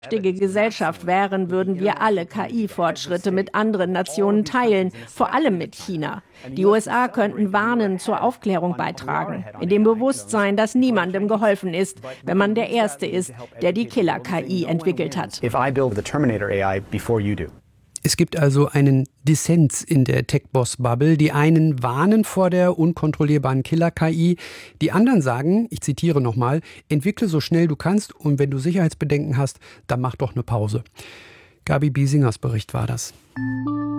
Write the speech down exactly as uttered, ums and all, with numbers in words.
Gesellschaft wären, würden wir alle K I-Fortschritte mit anderen Nationen teilen, vor allem mit China. Die U S A könnten warnend zur Aufklärung beitragen, in dem Bewusstsein, dass niemandem geholfen ist, wenn man der Erste ist, der die Killer-K I entwickelt hat. Es gibt also einen Dissens in der Tech-Boss-Bubble. Die einen warnen vor der unkontrollierbaren Killer-K I. Die anderen sagen, ich zitiere nochmal, entwickle so schnell du kannst und wenn du Sicherheitsbedenken hast, dann mach doch eine Pause. Gabi Biesingers Bericht war das.